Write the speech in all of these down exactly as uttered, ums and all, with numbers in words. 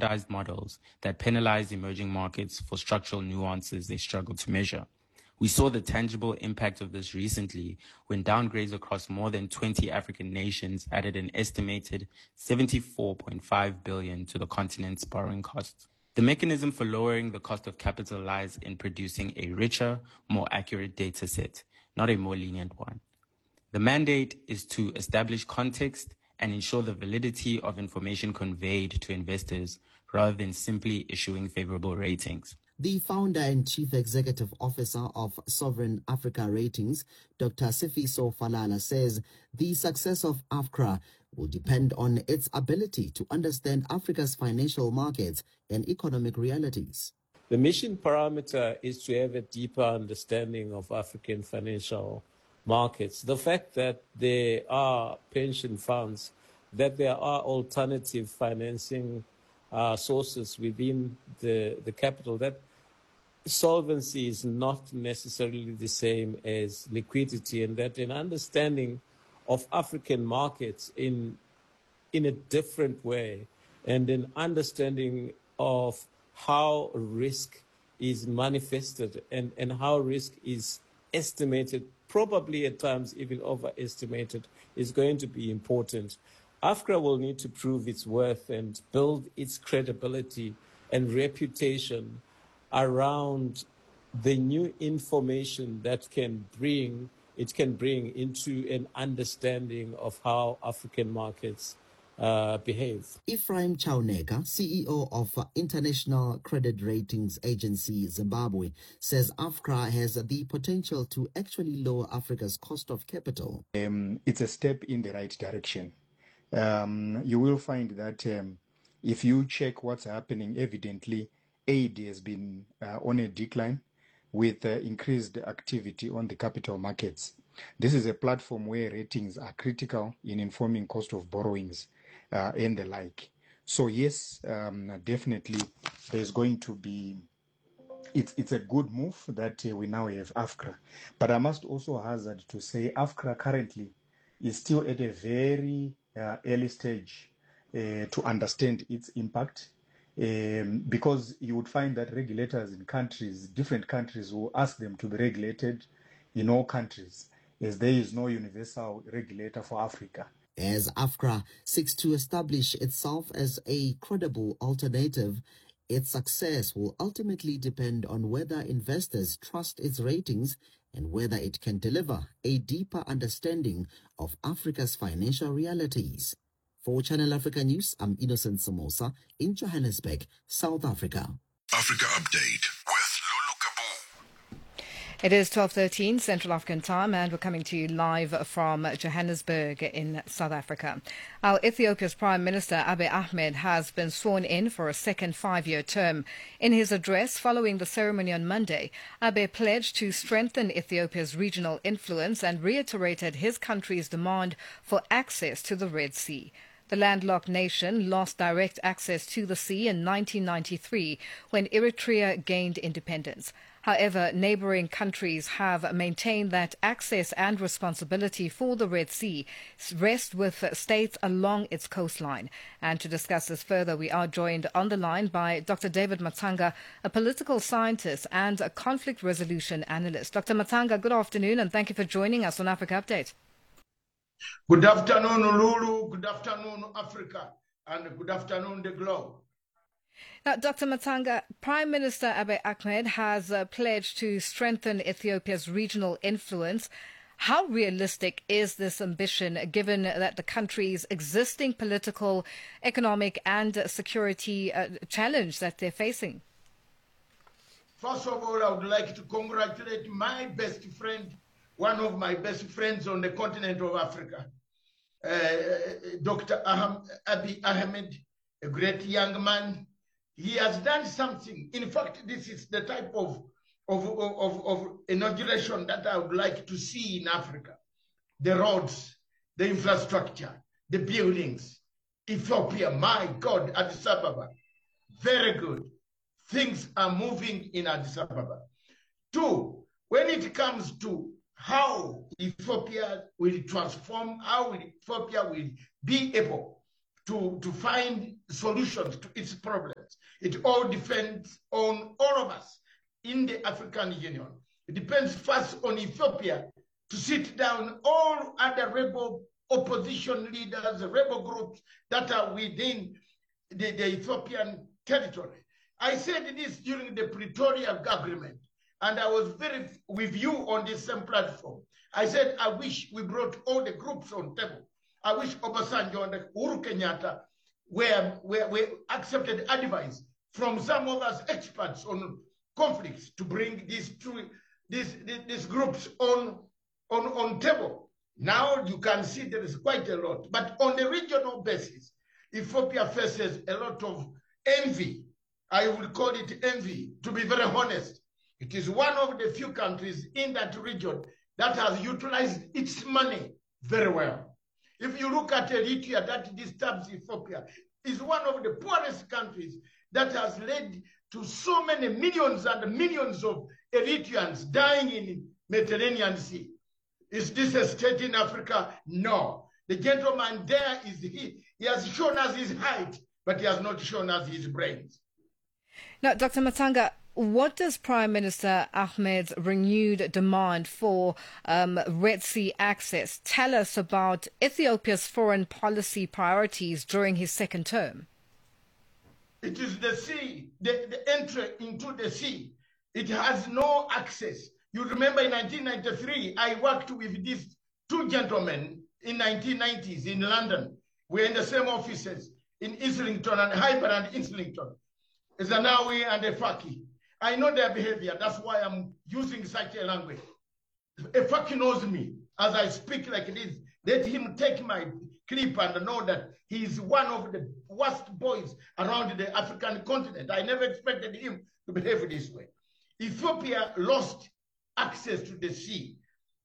standardized models that penalize emerging markets for structural nuances they struggle to measure. We saw the tangible impact of this recently when downgrades across more than twenty African nations added an estimated seventy-four point five billion dollars to the continent's borrowing costs. The mechanism for lowering the cost of capital lies in producing a richer, more accurate data set, not a more lenient one. The mandate is to establish context and ensure the validity of information conveyed to investors rather than simply issuing favorable ratings. The founder and chief executive officer of Sovereign Africa Ratings, Doctor Sifiso Falala, says the success of AFCRA will depend on its ability to understand Africa's financial markets and economic realities. The mission parameter is to have a deeper understanding of African financial markets. The fact that there are pension funds, that there are alternative financing uh, sources within the, the capital, that solvency is not necessarily the same as liquidity, and that an understanding of African markets in, in a different way, and an understanding of how risk is manifested and, and how risk is estimated, probably at times even overestimated, is going to be important. AFCRA will need to prove its worth and build its credibility and reputation around the new information that can bring, it can bring into an understanding of how African markets uh, behave. Ephraim Chauneka, C E O of International Credit Ratings Agency Zimbabwe, says AFCRA has the potential to actually lower Africa's cost of capital. Um, it's a step in the right direction. Um, you will find that um, if you check what's happening, evidently aid has been uh, on a decline with uh, increased activity on the capital markets. This is a platform where ratings are critical in informing cost of borrowings uh, and the like. So yes, um, definitely there's going to be, it's, it's a good move that uh, we now have AFCRA. But I must also hazard to say AFCRA currently is still at a very uh, early stage uh, to understand its impact. Um, because you would find that regulators in countries, different countries, will ask them to be regulated in all countries, as there is no universal regulator for Africa. As AFCRA seeks to establish itself as a credible alternative, its success will ultimately depend on whether investors trust its ratings and whether it can deliver a deeper understanding of Africa's financial realities. For Channel Africa News, I'm Innocent Somosa in Johannesburg, South Africa. Africa Update with Lulu Kabu. It is twelve thirteen Central African Time, and we're coming to you live from Johannesburg in South Africa. Our Ethiopia's Prime Minister Abiy Ahmed has been sworn in for a second five-year term. In his address following the ceremony on Monday, Abiy pledged to strengthen Ethiopia's regional influence and reiterated his country's demand for access to the Red Sea. The landlocked nation lost direct access to the sea in nineteen ninety-three when Eritrea gained independence. However, neighbouring countries have maintained that access and responsibility for the Red Sea rest with states along its coastline. And to discuss this further, we are joined on the line by Doctor David Matanga, a political scientist and a conflict resolution analyst. Doctor Matanga, good afternoon, and thank you for joining us on Africa Update. Good afternoon, Lulu. Good afternoon, Africa. And good afternoon, the globe. Now, Doctor Matanga, Prime Minister Abiy Ahmed has uh, pledged to strengthen Ethiopia's regional influence. How realistic is this ambition, given that the country's existing political, economic and security uh, challenge that they're facing? First of all, I would like to congratulate my best friend, one of my best friends on the continent of Africa, uh, Doctor Abiy Ahmed, a great young man. He has done something. In fact, this is the type of, of, of, of inauguration that I would like to see in Africa. The roads, the infrastructure, the buildings. Ethiopia, my God, Addis Ababa, very good. Things are moving in Addis Ababa. Two, when it comes to how Ethiopia will transform, how Ethiopia will be able to, to find solutions to its problems. It all depends on all of us in the African Union. It depends first on Ethiopia to sit down all other rebel opposition leaders, rebel groups that are within the, the Ethiopian territory. I said this during the Pretoria Agreement, and I was very with you on this same platform. I said, I wish we brought all the groups on table. I wish Obasanjo and Uhuru Kenyatta were, were, were accepted advice from some of us experts on conflicts to bring these two these, these groups on, on, on table. Now you can see there is quite a lot. But on the regional basis, Ethiopia faces a lot of envy. I will call it envy, to be very honest. It is one of the few countries in that region that has utilized its money very well. If you look at Eritrea, that disturbs Ethiopia, is one of the poorest countries that has led to so many millions and millions of Eritreans dying in Mediterranean Sea. Is this a state in Africa? No. The gentleman there is he. He has shown us his height, but he has not shown us his brains. Now, Doctor Matsanga, what does Prime Minister Ahmed's renewed demand for um, Red Sea access tell us about Ethiopia's foreign policy priorities during his second term? It is the sea, the, the entry into the sea. It has no access. You remember in nineteen ninety-three, I worked with these two gentlemen in nineteen nineties in London. We're in the same offices in Islington and Hyper and Islington. Zanawi and Efaki. I know their behavior. That's why I'm using such a language. Efaki knows me as I speak like this. Let him take my clip and know that he is one of the worst boys around the African continent. I never expected him to behave this way. Ethiopia lost access to the sea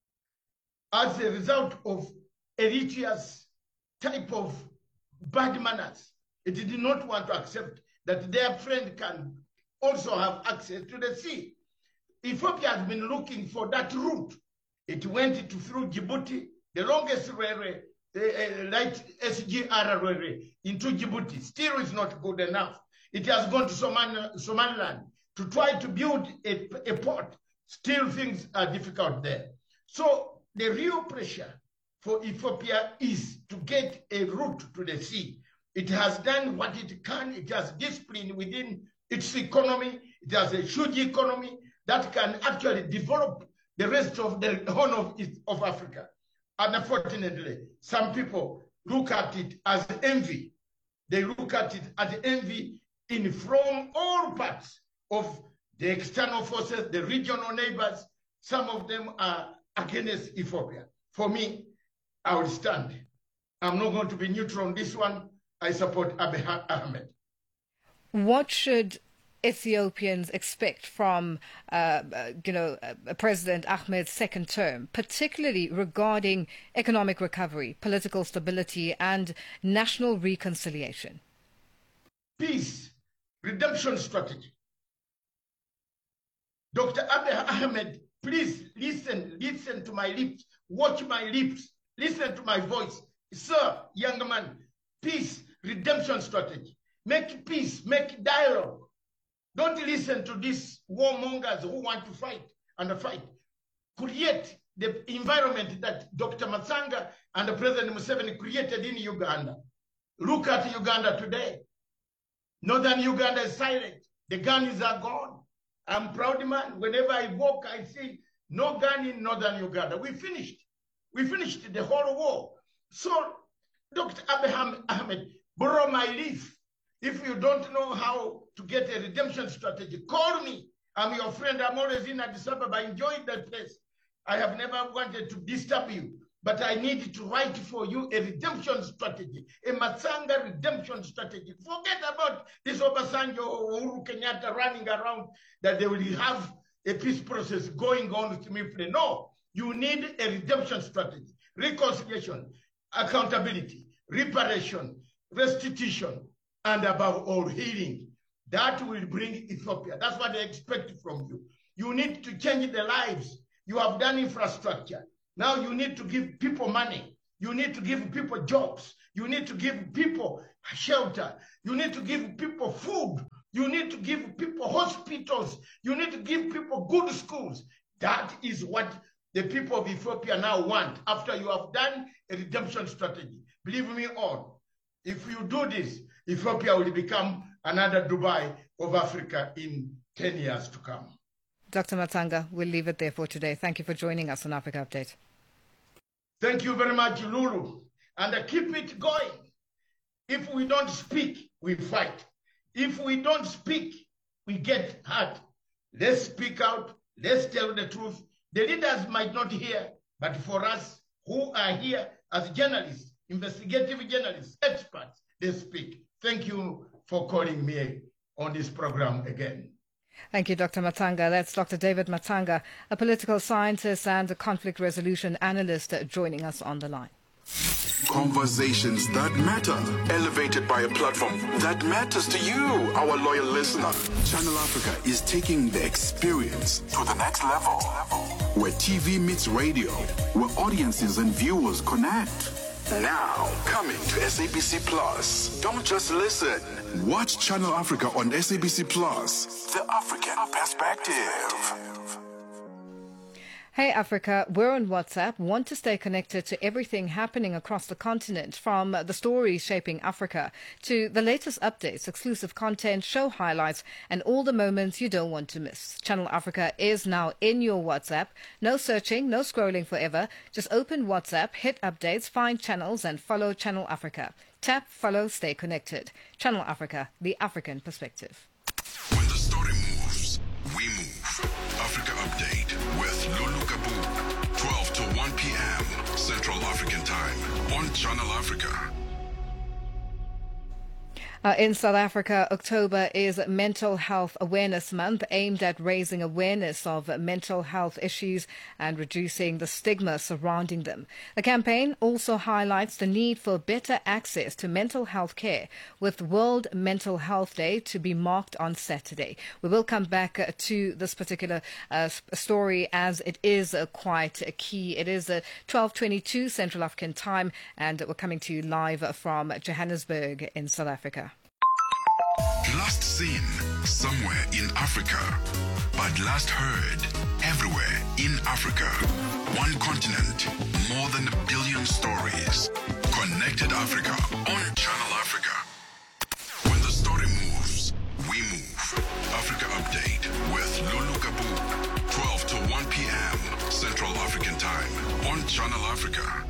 as a result of Eritrea's type of bad manners. It did not want to accept that their friend can also have access to the sea. Ethiopia has been looking for that route. It went to through Djibouti, the longest railway, uh, uh, like S G R railway into Djibouti. Still is not good enough. It has gone to Somal Somaliland to try to build a, a port. Still things are difficult there. So the real pressure for Ethiopia is to get a route to the sea. It has done what it can. It has discipline within its economy. It has a huge economy that can actually develop the rest of the horn of, of Africa. And unfortunately, some people look at it as envy. They look at it as envy in from all parts of the external forces, the regional neighbors. Some of them are against Ethiopia. For me, I will stand. I'm not going to be neutral on this one. I support Abiy Ahmed. What should Ethiopians expect from, uh, you know, uh, President Ahmed's second term, particularly regarding economic recovery, political stability, and national reconciliation? Peace, redemption strategy. Doctor Abiy Ahmed, please listen, listen to my lips, watch my lips, listen to my voice. Sir, young man, peace, redemption strategy. Make peace, make dialogue. Don't listen to these warmongers who want to fight and fight. Create the environment that Doctor Matsanga and President Museveni created in Uganda. Look at Uganda today. Northern Uganda is silent. The guns are gone. I'm a proud man. Whenever I walk, I see no gun in Northern Uganda. We finished. We finished the whole war. So, Doctor Abiy Ahmed, borrow my leaf. If you don't know how to get a redemption strategy, call me. I'm your friend. I'm always in Addis Ababa. Enjoy that place. I have never wanted to disturb you, but I need to write for you a redemption strategy, a Matsanga redemption strategy. Forget about this Obasanjo or Uhuru Kenyatta running around that they will have a peace process going on smoothly. No, you need a redemption strategy, reconciliation, accountability, reparation, restitution, and above all, healing. That will bring Ethiopia. That's what they expect from you. You need to change the lives. You have done infrastructure. Now you need to give people money. You need to give people jobs. You need to give people shelter. You need to give people food You need to give people hospitals. You need to give people good schools. That is what the people of Ethiopia now want after you have done a redemption strategy. Believe me all, if you do this, Ethiopia will become another Dubai of Africa in ten years to come. Doctor Matanga, we'll leave it there for today. Thank you for joining us on Africa Update. Thank you very much, Lulu. And uh, keep it going. If we don't speak, we fight. If we don't speak, we get hurt. Let's speak out. Let's tell the truth. The leaders might not hear, but for us who are here as journalists, investigative journalists, experts, they speak. Thank you for calling me on this program again. Thank you, Doctor Matanga. That's Doctor David Matanga, a political scientist and a conflict resolution analyst, joining us on the line. Conversations that matter, elevated by a platform that matters to you, our loyal listener. Channel Africa is taking the experience to the next level, where T V meets radio, where audiences and viewers connect. Now, coming to S A B C Plus. Don't just listen. Watch Channel Africa on S A B C Plus. The African Perspective. Hey Africa, we're on WhatsApp. Want to stay connected to everything happening across the continent, from the stories shaping Africa to the latest updates, exclusive content, show highlights, and all the moments you don't want to miss. Channel Africa is now in your WhatsApp. No searching, no scrolling forever. Just open WhatsApp, hit updates, find channels, and follow Channel Africa. Tap, follow, stay connected. Channel Africa, the African perspective. When the story moves, we move. Africa Update with Lulu Kabu, twelve to one p.m. Central African Time on Channel Africa. Uh, in South Africa, October is Mental Health Awareness Month, aimed at raising awareness of mental health issues and reducing the stigma surrounding them. The campaign also highlights the need for better access to mental health care, with World Mental Health Day to be marked on Saturday. We will come back uh, to this particular uh, story, as it is uh, quite uh, key. It is uh, twelve twenty-two Central African Time, and we're coming to you live from Johannesburg in South Africa. Last seen somewhere in Africa, but last heard everywhere in Africa. One continent, more than a billion stories. Connected Africa on Channel Africa. When the story moves, we move. Africa Update with Lulu Kabu, twelve to one p.m. Central African Time on Channel Africa.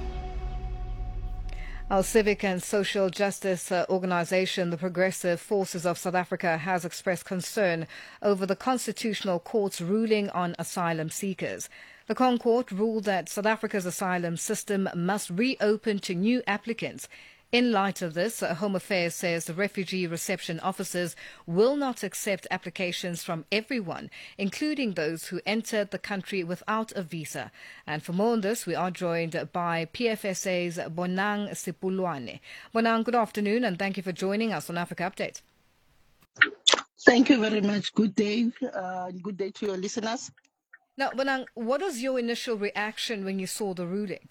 Our civic and social justice uh, organisation, the Progressive Forces of South Africa, has expressed concern over the Constitutional Court's ruling on asylum seekers. The Con Court ruled that South Africa's asylum system must reopen to new applicants. In light of this, uh, Home Affairs says the refugee reception officers will not accept applications from everyone, including those who entered the country without a visa. And for more on this, we are joined by P F S A's Bonang Sipulwane. Bonang, good afternoon, and thank you for joining us on Africa Update. Thank you very much. Good day. Uh, good day to your listeners. Now, Bonang, what was your initial reaction when you saw the ruling?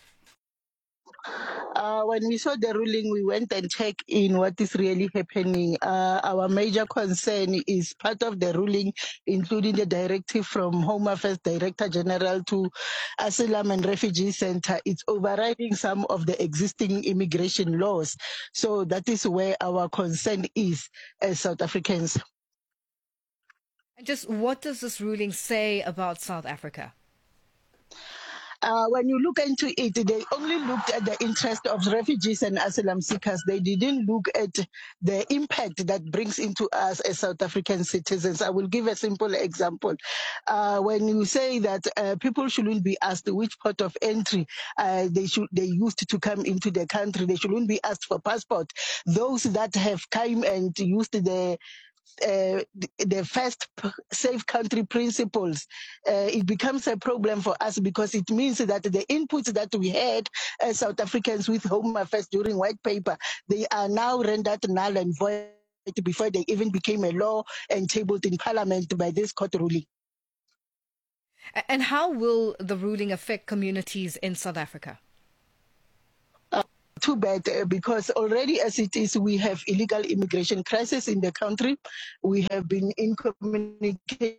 Uh, when we saw the ruling, we went and checked in what is really happening. Uh, our major concern is part of the ruling, including the directive from Home Affairs Director General to Asylum and Refugee Center. It's overriding some of the existing immigration laws. So that is where our concern is as South Africans. And just what does this ruling say about South Africa? Uh, when you look into it, they only looked at the interest of refugees and asylum seekers. They didn't look at the impact that brings into us as South African citizens. I will give a simple example. Uh, when you say that uh, people shouldn't be asked which port of entry uh, they should they used to come into the country, they shouldn't be asked for passport. Those that have come and used the Uh, the, the first p- safe country principles, uh, it becomes a problem for us, because it means that the inputs that we had as South Africans with Home Affairs during White Paper, they are now rendered null and void before they even became a law and tabled in Parliament by this court ruling. And how will the ruling affect communities in South Africa? too bad uh, because already as it is, we have illegal immigration crisis in the country. We have been in communication.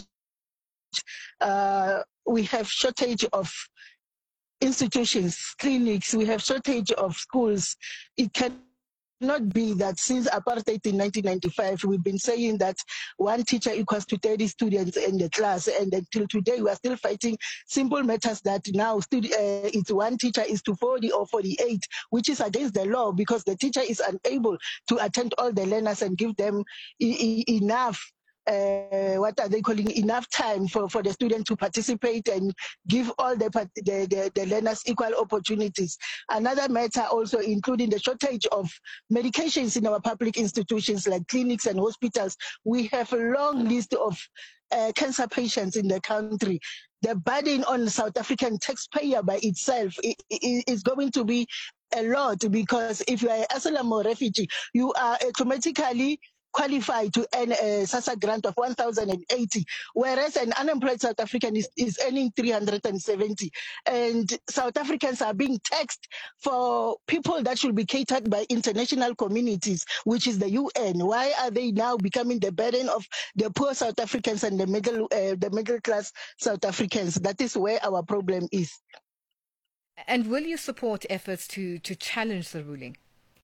Uh, we have shortage of institutions, clinics. We have shortage of schools. It can not be that since apartheid in nineteen ninety-five, we've been saying that one teacher equals to thirty students in the class, and until today we are still fighting simple matters that now stud- uh, it's one teacher is to forty or forty-eight, which is against the law because the teacher is unable to attend all the learners and give them e- e- enough Uh, what are they calling enough time for, for the student to participate and give all the, the, the, the learners equal opportunities. Another matter also including the shortage of medications in our public institutions like clinics and hospitals. We have a long list of uh, cancer patients in the country. The burden on South African taxpayer by itself is going to be a lot because if you are an asylum or refugee, you are automatically qualified to earn a SASSA grant of one thousand eighty, whereas an unemployed South African is, is earning three hundred seventy. And South Africans are being taxed for people that should be catered by international communities, which is the U N. Why are they now becoming the burden of the poor South Africans and the middle, uh, the middle class South Africans? That is where our problem is. And will you support efforts to, to challenge the ruling?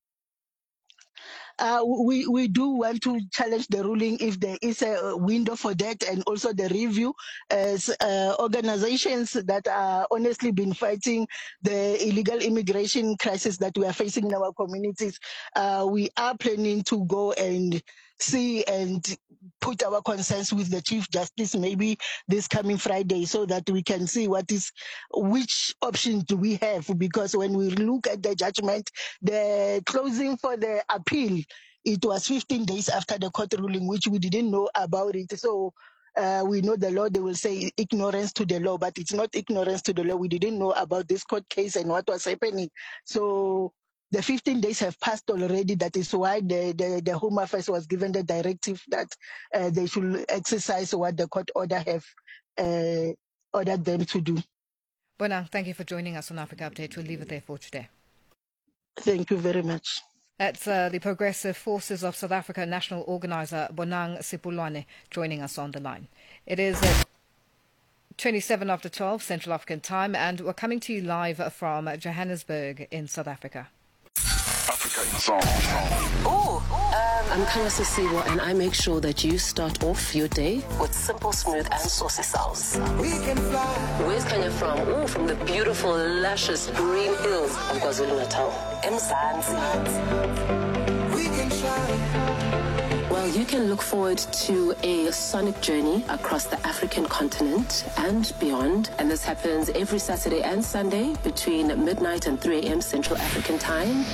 Uh, we, we do want to challenge the ruling if there is a window for that, and also the review as uh, organizations that are honestly been fighting the illegal immigration crisis that we are facing in our communities. Uh, we are planning to go and see and put our concerns with the Chief Justice maybe this coming Friday so that we can see what is, which options do we have, because when we look at the judgment, the closing for the appeal, it was fifteen days after the court ruling, which we didn't know about it. So uh, we know the law, they will say ignorance to the law, but it's not ignorance to the law. We didn't know about this court case and what was happening. So the fifteen days have passed already. That is why the, the, the Home Affairs was given the directive that uh, they should exercise what the court order have uh, ordered them to do. Bonang, thank you for joining us on Africa Update. We'll leave it there for today. Thank you very much. That's uh, the Progressive Forces of South Africa National Organizer Bonang Sipulwane joining us on the line. It is uh, twenty-seven after twelve Central African time, and we're coming to you live from Johannesburg in South Africa. Africa in Song. Ooh, um, I'm Kanya Sisiwa, and I make sure that you start off your day with simple, smooth, and saucy sounds. We can fly. Where's Kanya from? Ooh, from the beautiful, luscious green hills of KwaZulu-Natal. Mzansi. We can shine. Well, you can look forward to a sonic journey across the African continent and beyond. And this happens every Saturday and Sunday between midnight and three a.m. Central African time.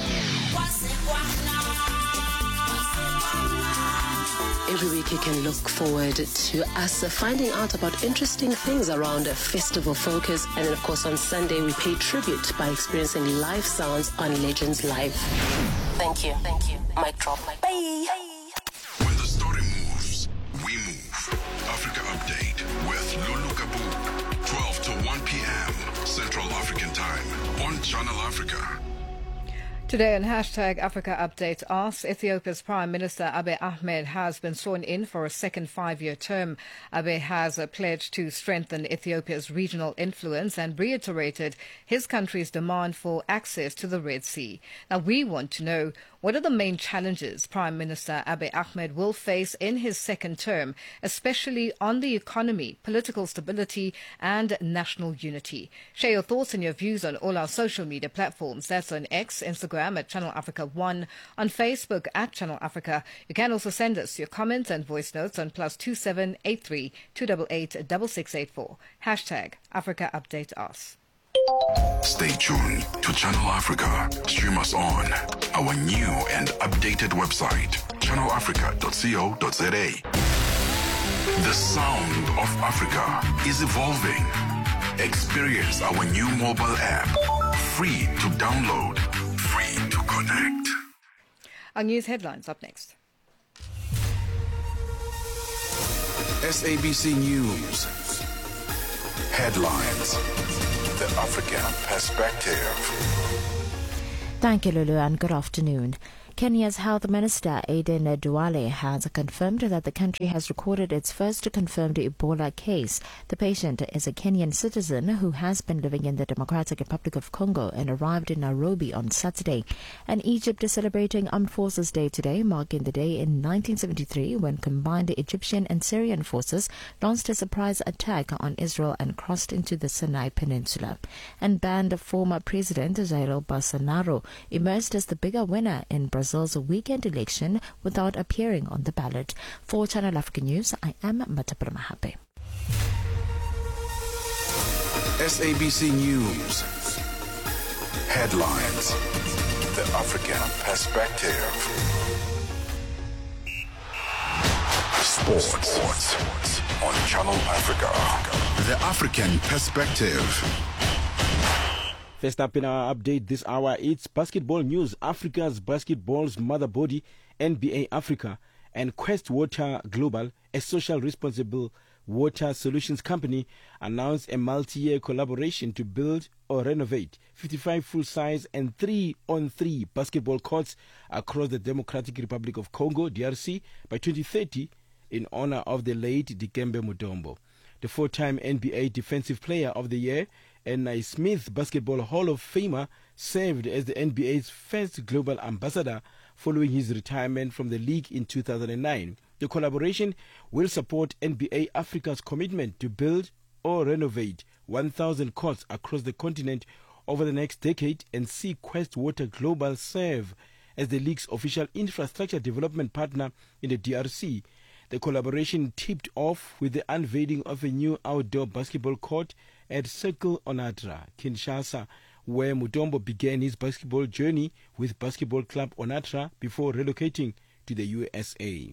Every week you can look forward to us finding out about interesting things around festival focus. And then, of course, on Sunday, we pay tribute by experiencing live sounds on Legends Live. Thank you. Thank you. Mic drop. Bye. When the story moves, we move. Africa Update with Lulu Kabu, twelve to one p.m. Central African Time on Channel Africa. Today on Hashtag Africa Update asks, Ethiopia's Prime Minister Abiy Ahmed has been sworn in for a second five-year term. Abiy has pledged to strengthen Ethiopia's regional influence and reiterated his country's demand for access to the Red Sea. Now, we want to know, what are the main challenges Prime Minister Abiy Ahmed will face in his second term, especially on the economy, political stability and national unity? Share your thoughts and your views on all our social media platforms. That's on X, Instagram at Channel Africa one, on Facebook at Channel Africa. You can also send us your comments and voice notes on plus two seven eight three two eight eight six six eight four. Hashtag Africa Update us. Stay tuned to Channel Africa. Stream us on our new and updated website, channel africa dot co dot za. The sound of Africa is evolving. Experience our new mobile app, free to download, free to connect. Our news headlines up next. S A B C News. Headlines. The African perspective. Thank you, Lulu, and good afternoon. Kenya's Health Minister Aden Duale has confirmed that the country has recorded its first confirmed Ebola case. The patient is a Kenyan citizen who has been living in the Democratic Republic of Congo and arrived in Nairobi on Saturday. And Egypt is celebrating Armed Forces Day today, marking the day in nineteen seventy-three when combined Egyptian and Syrian forces launched a surprise attack on Israel and crossed into the Sinai Peninsula. And banned former President Jair Bolsonaro emerged as the bigger winner in Brazil. Brazil's weekend election without appearing on the ballot. For Channel Africa News, I am Matapura Mahape. S A B C News. Headlines. The African Perspective. Sports. Sports on Channel Africa. The African Perspective. First up in our update this hour, it's basketball news. Africa's basketball's mother body, N B A Africa, and Quest Water Global, a social responsible water solutions company, announced a multi-year collaboration to build or renovate fifty-five full-size and three-on-three basketball courts across the Democratic Republic of Congo, D R C, by twenty thirty in honor of the late Dikembe Mutombo. The four-time N B A Defensive Player of the Year and Naismith Basketball Hall of Famer served as the N B A's first global ambassador following his retirement from the league in two thousand nine. The collaboration will support N B A Africa's commitment to build or renovate one thousand courts across the continent over the next decade and see Quest Water Global serve as the league's official infrastructure development partner in the D R C. The collaboration tipped off with the unveiling of a new outdoor basketball court at Circle Onatra, Kinshasa, where Mutombo began his basketball journey with Basketball Club Onatra before relocating to the U S A.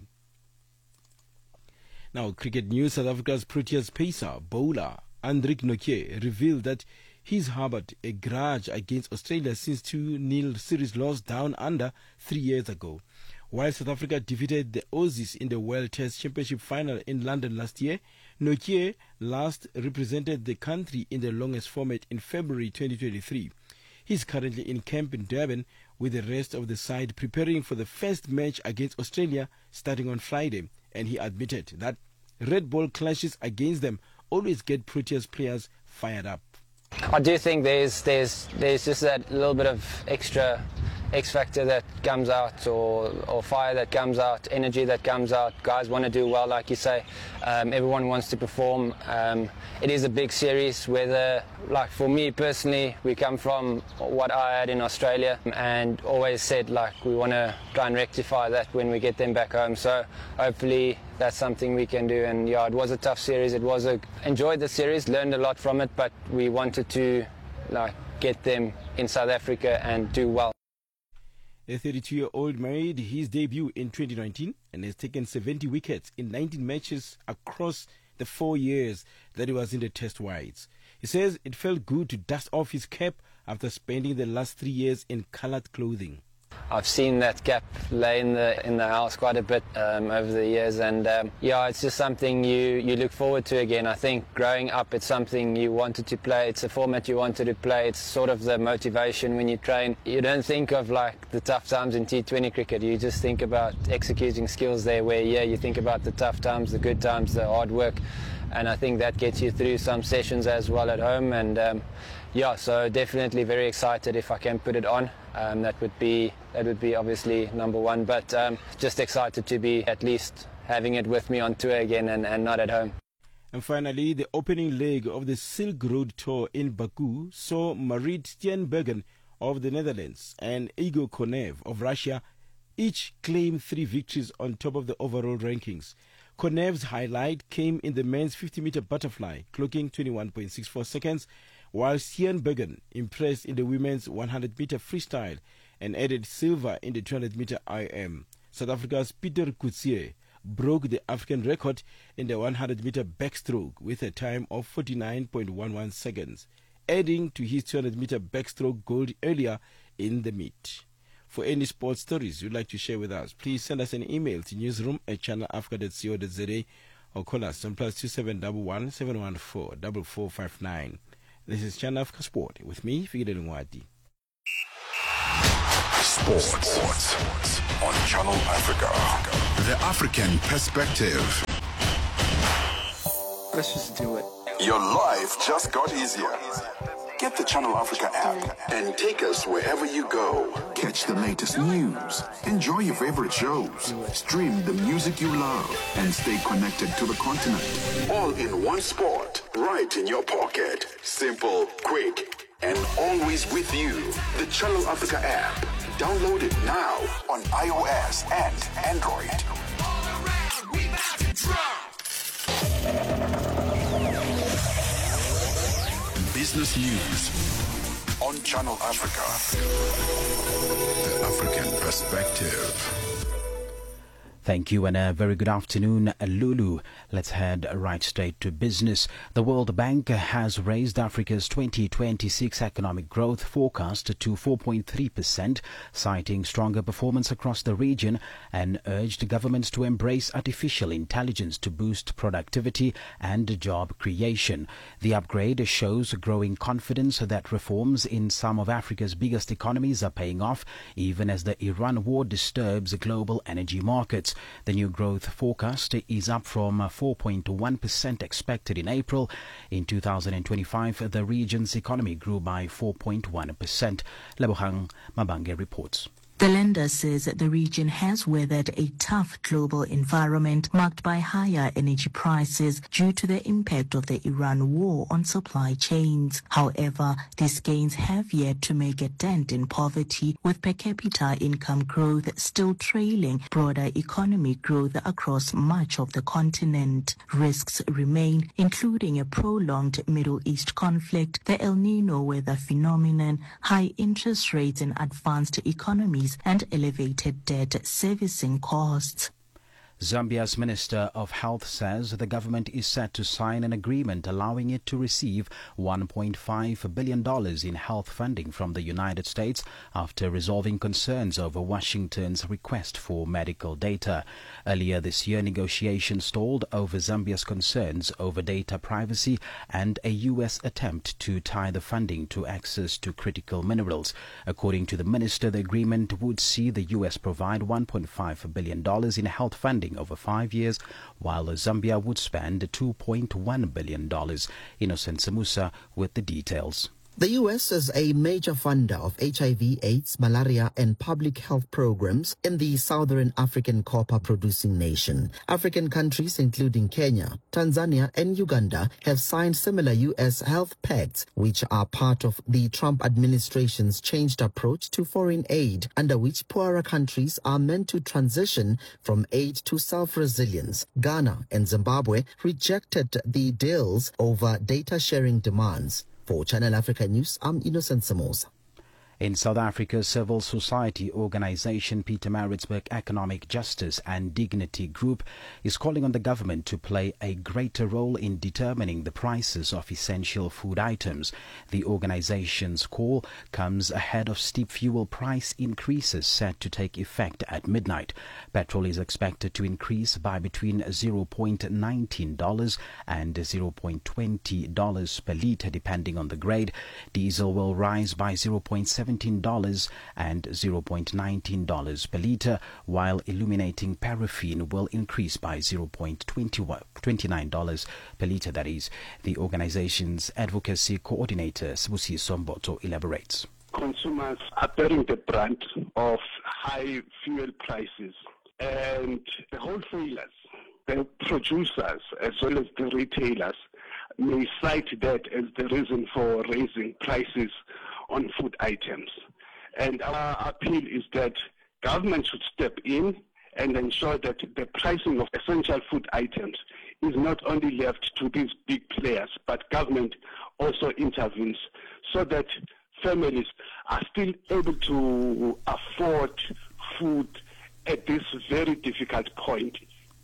Now, cricket news. South Africa's Proteas pacer, bowler Andrick Nokie, revealed that he's harbored a grudge against Australia since two nil series loss down under three years ago. While South Africa defeated the Aussies in the World Test Championship final in London last year, Nokie last represented the country in the longest format in February twenty twenty-three. He's currently in camp in Durban with the rest of the side preparing for the first match against Australia starting on Friday, and he admitted that red ball clashes against them always get Proteas players fired up. I do think there's there's there's just that little bit of extra X factor that comes out, or or fire that comes out, energy that comes out. Guys want to do well, like you say. Um, everyone wants to perform. Um, it is a big series. Whether, like for me personally, we come from what I had in Australia, and always said like we want to try and rectify that when we get them back home. So hopefully that's something we can do. And yeah, it was a tough series. It was a enjoyed the series, learned a lot from it, but we wanted to like get them in South Africa and do well. The thirty-two-year-old made his debut in twenty nineteen and has taken seventy wickets in nineteen matches across the four years that he was in the Test wides. He says it felt good to dust off his cap after spending the last three years in coloured clothing. I've seen that gap lay in the in the house quite a bit um, over the years, and um, yeah, it's just something you, you look forward to again. I think growing up, it's something you wanted to play. It's a format you wanted to play. It's sort of the motivation when you train. You don't think of like the tough times in T twenty cricket. You just think about executing skills there. Where yeah, you think about the tough times, the good times, the hard work, and I think that gets you through some sessions as well at home. And um, yeah, so definitely very excited if I can put it on. Um, that would be that would be obviously number one, but um, just excited to be at least having it with me on tour again and, and not at home. And finally, the opening leg of the Silk Road Tour in Baku saw Marit Steenbergen of the Netherlands and Igor Konev of Russia each claim three victories on top of the overall rankings. Konev's highlight came in the men's fifty-meter butterfly, clocking twenty-one point six four seconds, while Steenbergen impressed in the women's one hundred meter freestyle and added silver in the two hundred meter I M. South Africa's Peter Kutsie broke the African record in the one hundred meter backstroke with a time of forty-nine point one one seconds, adding to his two hundred meter backstroke gold earlier in the meet. For any sports stories you'd like to share with us, please send us an email to newsroom at channel africa dot co dot za or call us on plus two seven one one, seven one four, four four five nine. This is Channel Africa Sport with me, Figile Ngwati. Sports. Sports on Channel Africa. The African perspective. Let's just do it. Your life just got easier. Get the Channel Africa app and take us wherever you go. Catch the latest news, enjoy your favorite shows, stream the music you love, and stay connected to the continent. All in one spot, right in your pocket. Simple, quick, and always with you. The Channel Africa app. Download it now on iOS and Android. Business news on Channel Africa. The African perspective. Thank you and a very good afternoon, Lulu. Let's head right straight to business. The World Bank has raised Africa's twenty twenty-six economic growth forecast to four point three percent, citing stronger performance across the region, and urged governments to embrace artificial intelligence to boost productivity and job creation. The upgrade shows growing confidence that reforms in some of Africa's biggest economies are paying off, even as the Iran war disturbs global energy markets. The new growth forecast is up from four point one percent expected in April. In two thousand twenty-five, the region's economy grew by four point one percent. Lebohang Mabange reports. The lender says that the region has weathered a tough global environment marked by higher energy prices due to the impact of the Iran war on supply chains. However, these gains have yet to make a dent in poverty, with per capita income growth still trailing broader economic growth across much of the continent. Risks remain, including a prolonged Middle East conflict, the El Nino weather phenomenon, high interest rates in advanced economies, and elevated debt servicing costs. Zambia's Minister of Health says the government is set to sign an agreement allowing it to receive one point five billion dollars in health funding from the United States after resolving concerns over Washington's request for medical data. Earlier this year, negotiations stalled over Zambia's concerns over data privacy and a U S attempt to tie the funding to access to critical minerals. According to the minister, the agreement would see the U S provide one point five billion dollars in health funding over five years, while Zambia would spend two point one billion dollars. Innocent Samusa with the details. The U S is a major funder of H I V, AIDS, malaria and public health programs in the Southern African copper-producing nation. African countries including Kenya, Tanzania and Uganda have signed similar U S health pacts, which are part of the Trump administration's changed approach to foreign aid, under which poorer countries are meant to transition from aid to self-resilience. Ghana and Zimbabwe rejected the deals over data-sharing demands. For Channel Africa News, I'm Innocent Samosa. In South Africa, civil society organization Pietermaritzburg Economic Justice and Dignity Group is calling on the government to play a greater role in determining the prices of essential food items. The organization's call comes ahead of steep fuel price increases set to take effect at midnight. Petrol is expected to increase by between zero point one nine dollars and zero point two zero dollars per litre, depending on the grade. Diesel will rise by zero point seven dollars and zero point one nine dollars per litre, while illuminating paraffin will increase by zero point two nine dollars per litre, that is. The organization's advocacy coordinator, Sibusi Somboto, elaborates. Consumers are bearing the brunt of high fuel prices, and the wholesalers, the producers, as well as the retailers, may cite that as the reason for raising prices on food items. And our appeal is that government should step in and ensure that the pricing of essential food items is not only left to these big players, but government also intervenes so that families are still able to afford food at this very difficult point.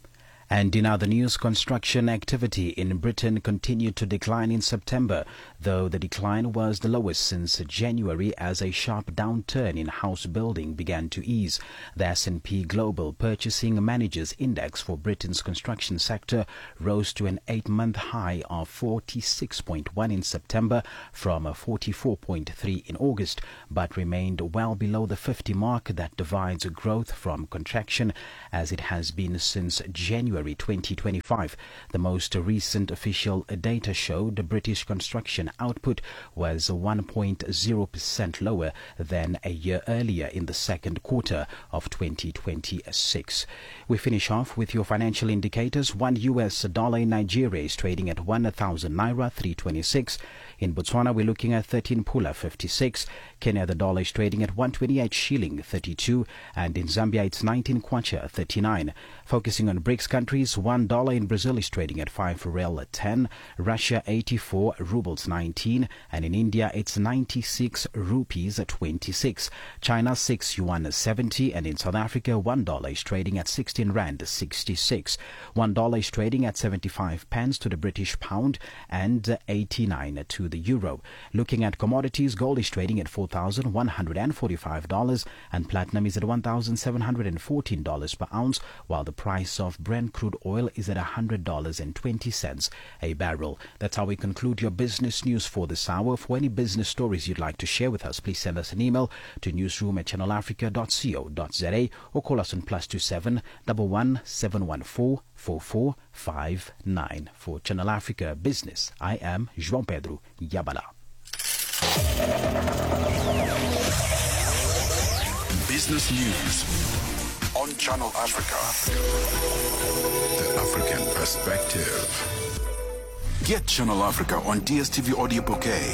And in other news, construction activity in Britain continued to decline in September, though the decline was the lowest since January as a sharp downturn in house building began to ease. The S and P Global Purchasing Managers Index for Britain's construction sector rose to an eight-month high of forty-six point one in September from forty-four point three in August, but remained well below the fifty mark that divides growth from contraction, as it has been since January twenty twenty-five. The most recent official data showed the British construction output was one point zero percent lower than a year earlier in the second quarter of twenty twenty-six. We finish off with your financial indicators. One U S dollar in Nigeria is trading at one thousand naira three twenty-six. In Botswana, we're looking at thirteen pula fifty-six. Kenya, the dollar is trading at one twenty-eight shilling thirty-two, and in Zambia it's nineteen kwacha thirty-nine. Focusing on BRICS countries, one dollar in Brazil is trading at five real ten, Russia eighty-four rubles nineteen, and in India it's ninety-six rupees twenty-six. China six yuan seventy, and in South Africa one dollar is trading at sixteen rand sixty-six. One dollar is trading at seventy-five pence to the British pound and eighty-nine to the euro. Looking at commodities, gold is trading at four thousand one hundred forty-five dollars and platinum is at one thousand seven hundred fourteen dollars per ounce, while the price of Brent crude oil is at one hundred dollars and twenty cents a barrel. That's how we conclude your business news for this hour. For any business stories you'd like to share with us, please send us an email to newsroom at channel africa dot co dot za or call us on plus two seven one one seven one four four four five nine. For Channel Africa Business, I am João Pedro Yabala. Business News on Channel Africa. The African perspective. Get Channel Africa on D S T V Audio Bouquet.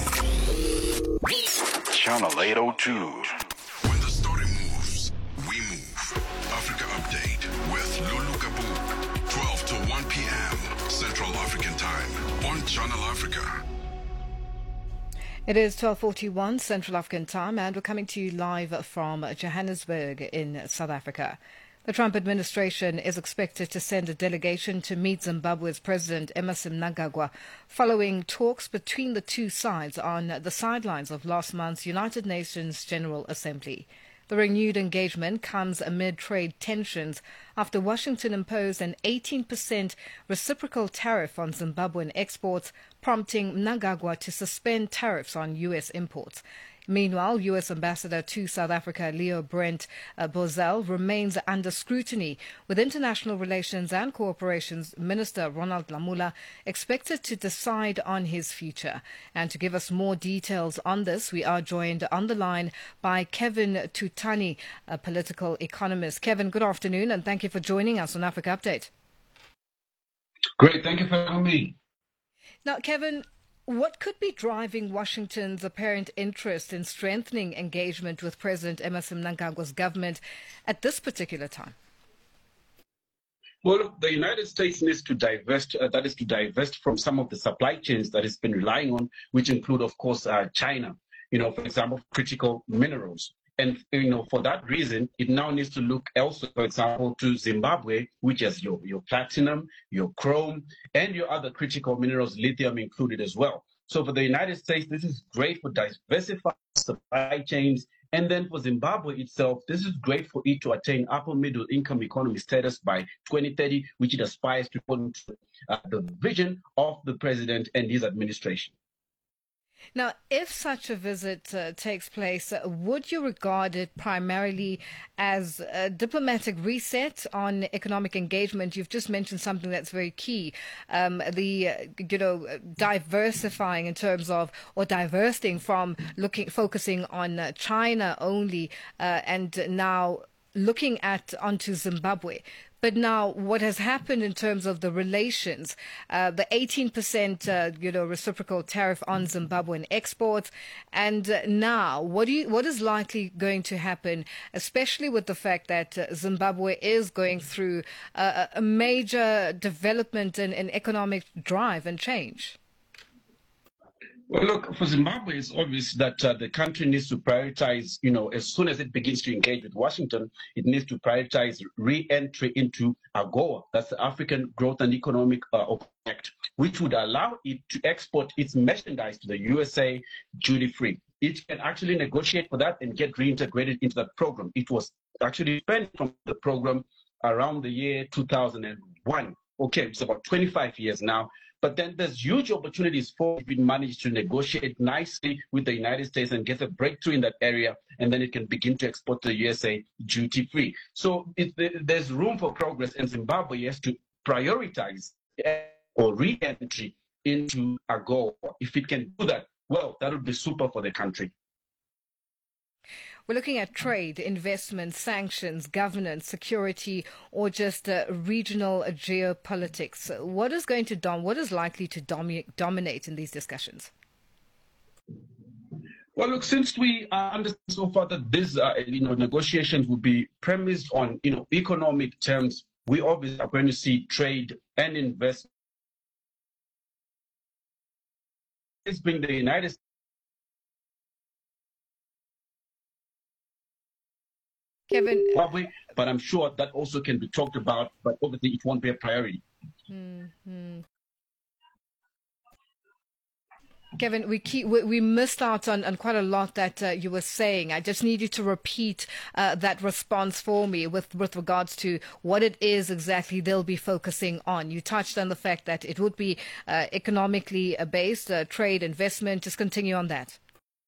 Channel eight oh two. When the story moves, we move. Africa Update with Lulu Kabu. twelve to one p.m. Central African Time on Channel Africa. It is twelve forty-one Central African Time, and we're coming to you live from Johannesburg in South Africa. The Trump administration is expected to send a delegation to meet Zimbabwe's President Emmerson Mnangagwa following talks between the two sides on the sidelines of last month's United Nations General Assembly. The renewed engagement comes amid trade tensions after Washington imposed an eighteen percent reciprocal tariff on Zimbabwean exports, prompting Mnangagwa to suspend tariffs on U S imports. Meanwhile, U S Ambassador to South Africa Leo Brent uh, Bozell remains under scrutiny, with International Relations and Cooperation Minister Ronald Lamola expected to decide on his future. And to give us more details on this, we are joined on the line by Kevin Tutani, a political economist. Kevin, good afternoon, and thank you for joining us on Africa Update. Great, thank you for having me. Now, Kevin, what could be driving Washington's apparent interest in strengthening engagement with President Emmerson Mnangagwa's government at this particular time? Well, the United States needs to divest, uh, that is to divest from some of the supply chains that it's been relying on, which include, of course, uh, China, you know, for example, critical minerals. And, you know, for that reason, it now needs to look elsewhere, for example, to Zimbabwe, which has your, your platinum, your chrome, and your other critical minerals, lithium included as well. So for the United States, this is great for diversifying supply chains. And then for Zimbabwe itself, this is great for it to attain upper middle income economy status by twenty thirty, which it aspires to put into uh, the vision of the president and his administration. Now, if such a visit uh, takes place, uh, would you regard it primarily as a diplomatic reset on economic engagement? You've just mentioned something that's very key, um, the, uh, you know, diversifying in terms of, or diversing from looking, focusing on uh, China only, uh, and now looking at onto Zimbabwe. But now, what has happened in terms of the relations, uh, the eighteen percent, uh, you know, reciprocal tariff on Zimbabwean exports, and uh, now, what do you, what is likely going to happen, especially with the fact that uh, Zimbabwe is going through uh, a major development and, and economic drive and change? Well, look, for Zimbabwe, it's obvious that uh, the country needs to prioritize, you know, as soon as it begins to engage with Washington, it needs to prioritize re-entry into AGOA, that's the African Growth and Economic uh, Act, which would allow it to export its merchandise to the U S A duty-free. It can actually negotiate for that and get reintegrated into that program. It was actually banned from the program around the year two thousand one. Okay, it's about twenty-five years now. But then there's huge opportunities for if it managed to negotiate nicely with the United States and get a breakthrough in that area, and then it can begin to export to the U S A duty-free. So it, there's room for progress, and Zimbabwe has to prioritize or re-entry into AGOA. If it can do that, well, that would be super for the country. We're looking at trade, investment, sanctions, governance, security, or just uh, regional geopolitics. What is going to dom- What is likely to domi- dominate in these discussions? Well, look, since we uh, understand so far that these uh, you know, negotiations will be premised on you know economic terms, we obviously are going to see trade and investment. It's been the United States. Kevin, but I'm sure that also can be talked about, but obviously it won't be a priority. Mm-hmm. Kevin, we keep we, we missed out on, on quite a lot that uh, you were saying. I just need you to repeat uh, that response for me with, with regards to what it is exactly they'll be focusing on. You touched on the fact that it would be uh, economically based, uh, trade, investment. Just continue on that.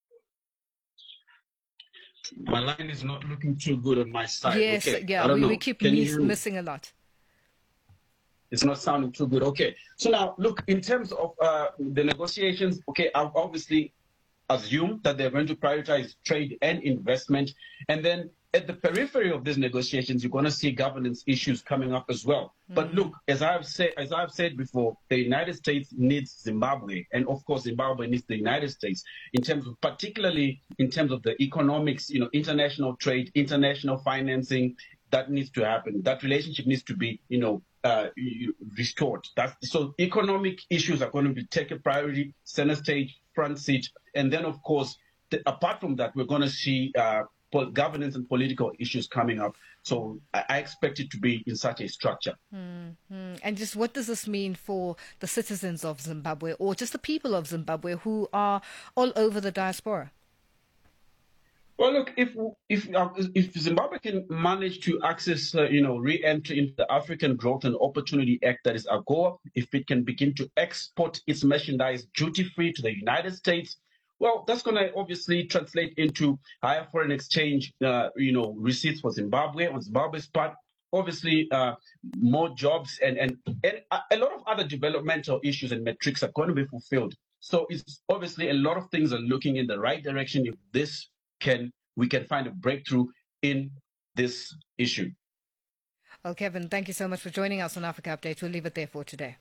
My line is not looking too good on my side. Yes, okay. yeah, we, we keep miss, missing a lot. It's not sounding too good. Okay. So now, look, in terms of uh, the negotiations, okay, I've obviously assumed that they're going to prioritize trade and investment. And then at the periphery of these negotiations, you're going to see governance issues coming up as well. Mm. But look, as I've said, as I've said before, the United States needs Zimbabwe, and of course, Zimbabwe needs the United States in terms of, particularly in terms of the economics, you know, international trade, international financing. That needs to happen. That relationship needs to be, you know, uh, restored. That's, so economic issues are going to be taken priority, center stage, front seat, and then of course, the, apart from that, we're going to see uh, governance and political issues coming up. So I, I expect it to be in such a structure. Mm-hmm. And just what does this mean for the citizens of Zimbabwe, or just the people of Zimbabwe who are all over the diaspora? Well, look, if if uh, if Zimbabwe can manage to access, uh, you know, re-entry into the African Growth and Opportunity Act, that is AGOA, if it can begin to export its merchandise duty-free to the United States, well, that's going to obviously translate into higher foreign exchange, uh, you know, receipts for Zimbabwe on Zimbabwe's part. Obviously, uh, more jobs and, and and a lot of other developmental issues and metrics are going to be fulfilled. So it's obviously a lot of things are looking in the right direction if this can we can find a breakthrough in this issue. Well, Kevin, thank you so much for joining us on Africa Update. We'll leave it there for today.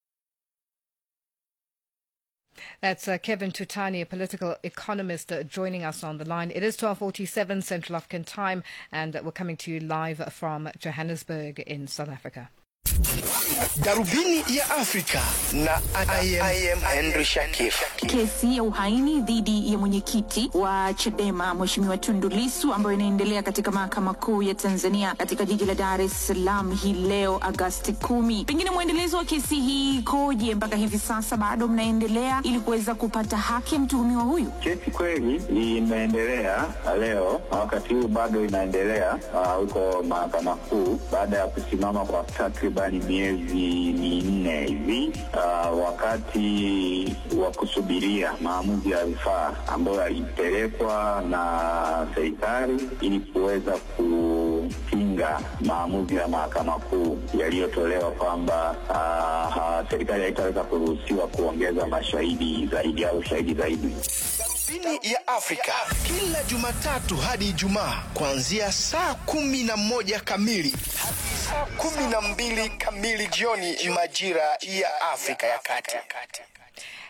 That's uh, Kevin Tutani, a political economist, uh, joining us on the line. It is twelve forty-seven Central African Time, and uh, we're coming to you live from Johannesburg in South Africa. Darubini ya Afrika na I am, I am Henry Shakif. Kesi ya uhaini dhidi ya mwenyekiti wa Chadema Mheshimiwa Tundu Lissu ambayo inaendelea katika mahakama kuu ya Tanzania katika jiji la Dar es Salaam hii leo Agosti kumi. Pengine mwendelezo wa kesi hii koje mpaka hivi sasa, bado mnaendelea ili kuweza kupata haki ya mtuhumiwa huyu? Kesi kweli inaendelea leo, wakati huu bado inaendelea huko uh, mahakama kuu baada ya kusimama kwa takribani miezi minne hivi, uh, wakati wa kusubiria maamuzi ya rufaa ambayo yalipelekwa na serikali ili kuweza kupinga maamuzi ya mahakama kuu yaliyotolewa kwamba uh, serikali haitaweza kuruhusiwa kuongeza mashahidi zaidi au shahidi zaidi. Darubini ya Afrika kila Jumatatu hadi Ijumaa kuanzia saa kumi na moja kamili hadi saa kumi na mbili kamili jioni majira ya Afrika ya Kati.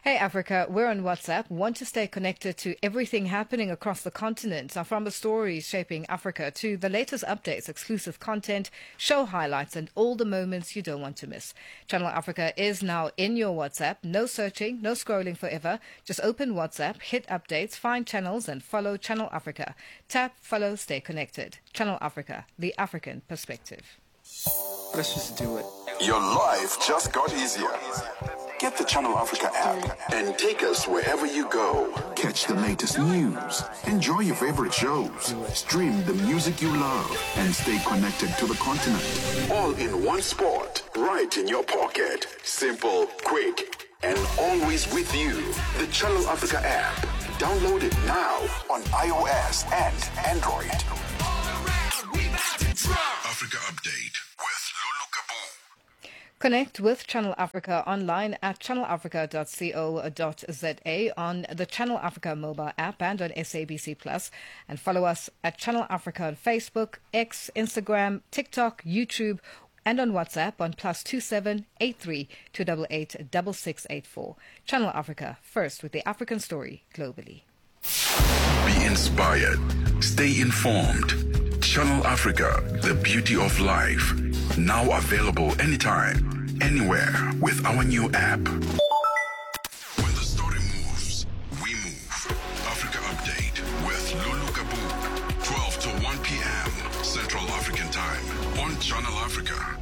Hey Africa, we're on WhatsApp. Want to stay connected to everything happening across the continent, now from the stories shaping Africa to the latest updates, exclusive content, show highlights, and all the moments you don't want to miss. Channel Africa is now in your WhatsApp. No searching, no scrolling forever. Just open WhatsApp, hit updates, find channels, and follow Channel Africa. Tap, follow, stay connected. Channel Africa, the African perspective. Let's just do it. Your life just got easier. Get the Channel Africa app and take us wherever you go. Catch the latest news, enjoy your favorite shows, stream the music you love, and stay connected to the continent. All in one spot, right in your pocket. Simple, quick, and always with you. The Channel Africa app. Download it now on iOS and Android. Africa Update with Lulu Kabu. Connect with Channel Africa online at channel africa dot co dot za, on the Channel Africa mobile app and on S A B C Plus, and follow us at Channel Africa on Facebook, X, Instagram, TikTok, YouTube, and on WhatsApp on plus two seven eight three two eight eight six six eight four. Channel Africa, first with the African story globally. Be inspired. Stay informed. Channel Africa, the beauty of life. Now available anytime, anywhere with our new app. When the story moves, we move. Africa Update with Lulu Kabu, twelve to one p.m. Central African Time on Channel Africa.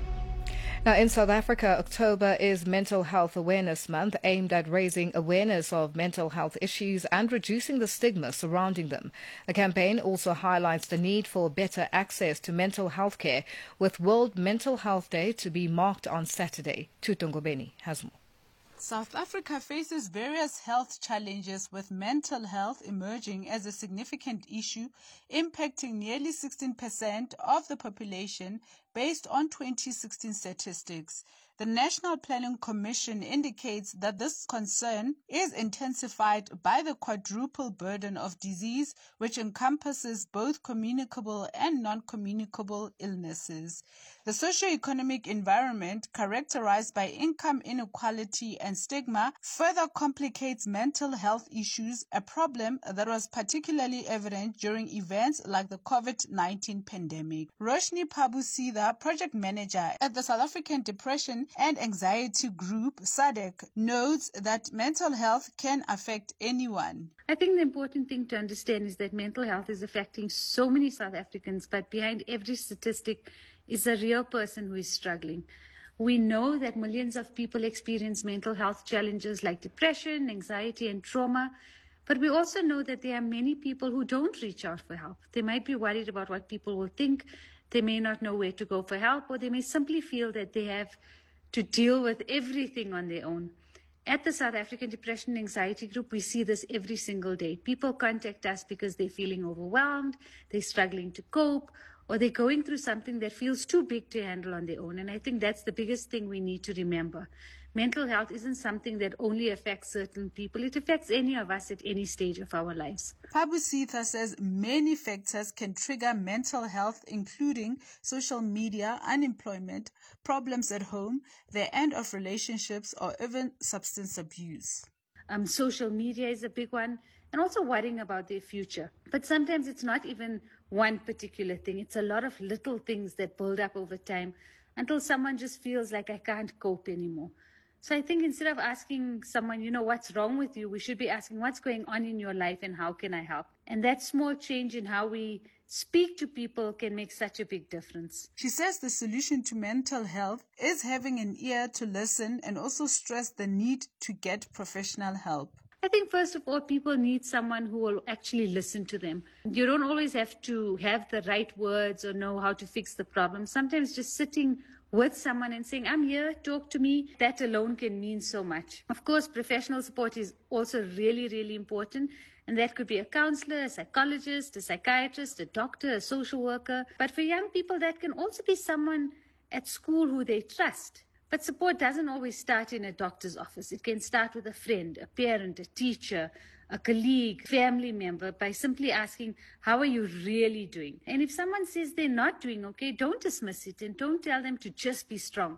Now, in South Africa, October is Mental Health Awareness Month, aimed at raising awareness of mental health issues and reducing the stigma surrounding them. The campaign also highlights the need for better access to mental health care, with World Mental Health Day to be marked on Saturday. Tutongobeni has more. South Africa faces various health challenges, with mental health emerging as a significant issue, impacting nearly sixteen percent of the population based on twenty sixteen statistics. The National Planning Commission indicates that this concern is intensified by the quadruple burden of disease, which encompasses both communicable and non-communicable illnesses. The socio-economic environment, characterized by income inequality and stigma, further complicates mental health issues, a problem that was particularly evident during events like the COVID nineteen pandemic. Roshni Pabusida, project manager at the South African Depression and Anxiety Group, S A D C, notes that mental health can affect anyone. I think the important thing to understand is that mental health is affecting so many South Africans, but behind every statistic is a real person who is struggling. We know that millions of people experience mental health challenges like depression, anxiety, and trauma, but we also know that there are many people who don't reach out for help. They might be worried about what people will think, they may not know where to go for help, or they may simply feel that they have to deal with everything on their own. At the South African Depression and Anxiety Group, we see this every single day. People contact us because they're feeling overwhelmed, they're struggling to cope, or they're going through something that feels too big to handle on their own. And I think that's the biggest thing we need to remember. Mental health isn't something that only affects certain people. It affects any of us at any stage of our lives. Pabusitha says many factors can trigger mental health, including social media, unemployment, problems at home, the end of relationships, or even substance abuse. Um, social media is a big one, and also worrying about their future. But sometimes it's not even one particular thing. It's a lot of little things that build up over time until someone just feels like, I can't cope anymore. So I think instead of asking someone, you know, what's wrong with you, we should be asking what's going on in your life and how can I help? And that small change in how we speak to people can make such a big difference. She says the solution to mental health is having an ear to listen, and also stress the need to get professional help. I think first of all, people need someone who will actually listen to them. You don't always have to have the right words or know how to fix the problem. Sometimes just sitting with someone and saying, I'm here, talk to me, that alone can mean so much. Of course, professional support is also really, really important. And that could be a counselor, a psychologist, a psychiatrist, a doctor, a social worker. But for young people, that can also be someone at school who they trust. But support doesn't always start in a doctor's office. It can start with a friend, a parent, a teacher, a colleague, family member, by simply asking, how are you really doing? And if someone says they're not doing okay, don't dismiss it and don't tell them to just be strong.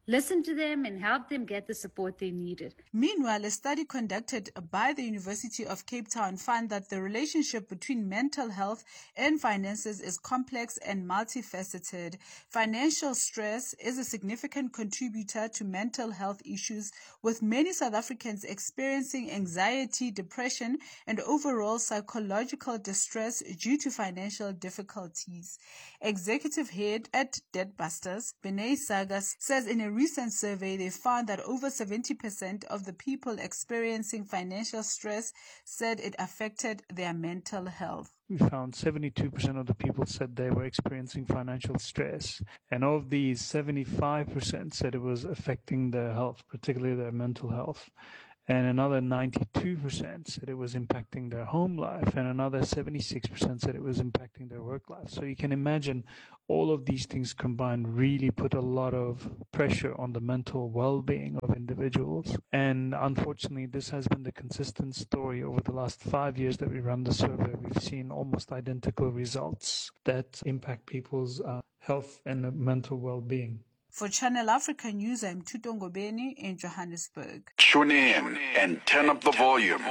listen to them and help them get the support they needed. Meanwhile, a study conducted by the University of Cape Town found that the relationship between mental health and finances is complex and multifaceted. Financial stress is a significant contributor to mental health issues, with many South Africans experiencing anxiety, depression, and overall psychological distress due to financial difficulties. Executive head at Debtbusters, Benay Sagas, says in a recent survey they found that over seventy percent of the people experiencing financial stress said it affected their mental health. We found seventy-two percent of the people said they were experiencing financial stress. And of these, seventy-five percent said it was affecting their health, particularly their mental health. And another ninety-two percent said it was impacting their home life, and another seventy-six percent said it was impacting their work life. So you can imagine all of these things combined really put a lot of pressure on the mental well-being of individuals. And unfortunately, this has been the consistent story over the last five years that we run the survey. We've seen almost identical results that impact people's uh, health and mental well-being. For Channel Africa News, I'm Tutongo Beni in Johannesburg. Tune in and turn up the volume.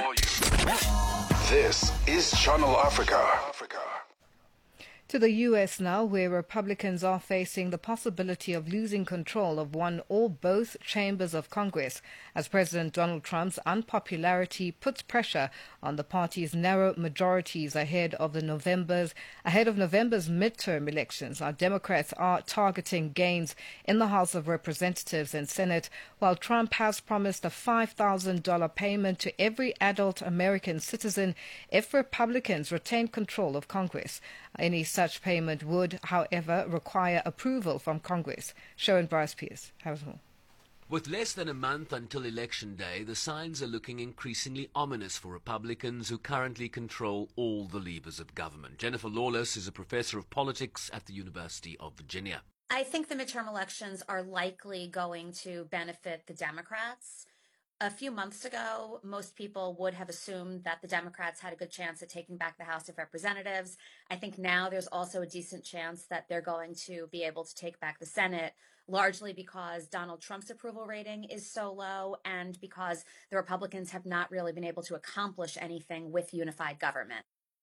This is Channel Africa. To the U S now, where Republicans are facing the possibility of losing control of one or both chambers of Congress, as President Donald Trump's unpopularity puts pressure on the party's narrow majorities ahead of the November's ahead of November's midterm elections. Our Democrats are targeting gains in the House of Representatives and Senate, while Trump has promised a five thousand dollars payment to every adult American citizen if Republicans retain control of Congress. Any such payment would, however, require approval from Congress. Sharon Bryce Pierce has more. With less than a month until Election Day, the signs are looking increasingly ominous for Republicans who currently control all the levers of government. Jennifer Lawless is a professor of politics at the University of Virginia. I think the midterm elections are likely going to benefit the Democrats. A few months ago, most people would have assumed that the Democrats had a good chance at taking back the House of Representatives. I think now there's also a decent chance that they're going to be able to take back the Senate, largely because Donald Trump's approval rating is so low and because the Republicans have not really been able to accomplish anything with unified government.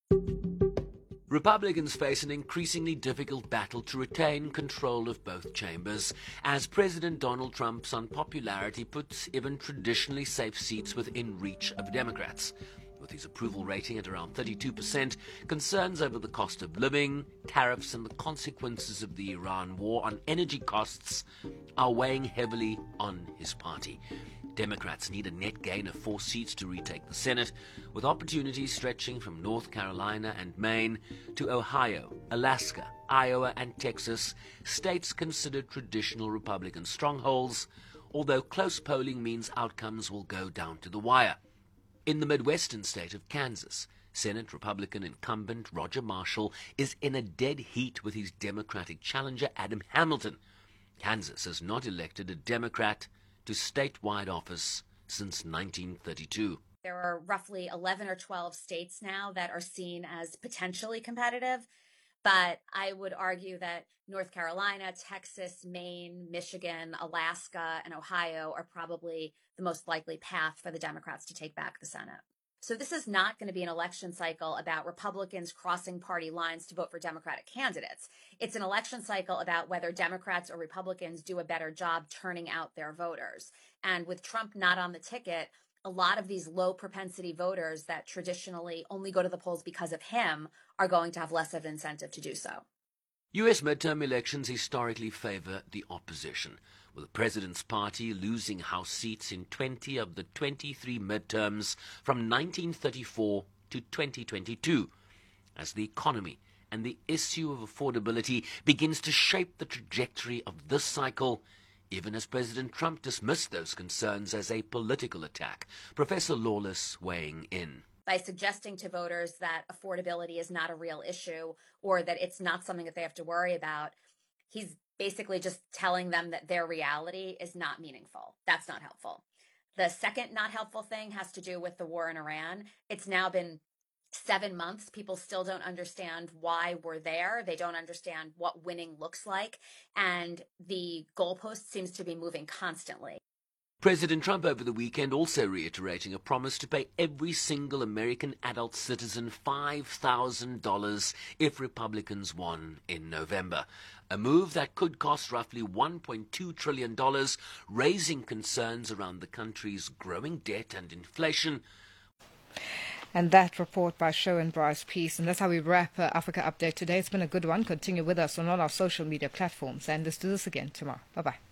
Republicans face an increasingly difficult battle to retain control of both chambers, as President Donald Trump's unpopularity puts even traditionally safe seats within reach of Democrats. With his approval rating at around thirty-two percent, concerns over the cost of living, tariffs, and the consequences of the Iran war on energy costs are weighing heavily on his party. Democrats need a net gain of four seats to retake the Senate, with opportunities stretching from North Carolina and Maine to Ohio, Alaska, Iowa, and Texas, states considered traditional Republican strongholds, although close polling means outcomes will go down to the wire. In the Midwestern state of Kansas, Senate Republican incumbent Roger Marshall is in a dead heat with his Democratic challenger Adam Hamilton. Kansas has not elected a Democrat to statewide office since nineteen thirty-two. There are roughly eleven or twelve states now that are seen as potentially competitive, but I would argue that North Carolina, Texas, Maine, Michigan, Alaska, and Ohio are probably the most likely path for the Democrats to take back the Senate. So this is not going to be an election cycle about Republicans crossing party lines to vote for Democratic candidates. It's an election cycle about whether Democrats or Republicans do a better job turning out their voters. And with Trump not on the ticket, a lot of these low propensity voters that traditionally only go to the polls because of him are going to have less of an incentive to do so. U S midterm elections historically favor the opposition, with the president's party losing House seats in twenty of the twenty-three midterms from nineteen thirty-four to twenty twenty-two, as the economy and the issue of affordability begins to shape the trajectory of this cycle, even as President Trump dismissed those concerns as a political attack. Professor Lawless weighing in. By suggesting to voters that affordability is not a real issue or that it's not something that they have to worry about, he's basically just telling them that their reality is not meaningful. That's not helpful. The second not helpful thing has to do with the war in Iran. It's now been seven months, people still don't understand why we're there. They don't understand what winning looks like. And the goalpost seems to be moving constantly. President Trump over the weekend also reiterating a promise to pay every single American adult citizen five thousand dollars if Republicans won in November. A move that could cost roughly one point two trillion dollars, raising concerns around the country's growing debt and inflation. And that report by Show and Bryce Peace. And that's how we wrap uh, Africa Update today. It's been a good one. Continue with us on all our social media platforms. And let's do this again tomorrow. Bye-bye.